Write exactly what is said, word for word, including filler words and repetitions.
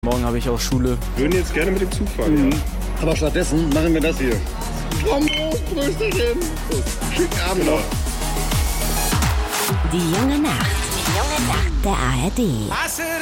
Morgen habe ich auch Schule. Wir würden jetzt gerne mit dem Zug fahren, mhm. ja. Aber stattdessen machen wir das hier. Brösterchen. Schönen Abend noch. Die junge Nacht. Die junge Nacht der A R D.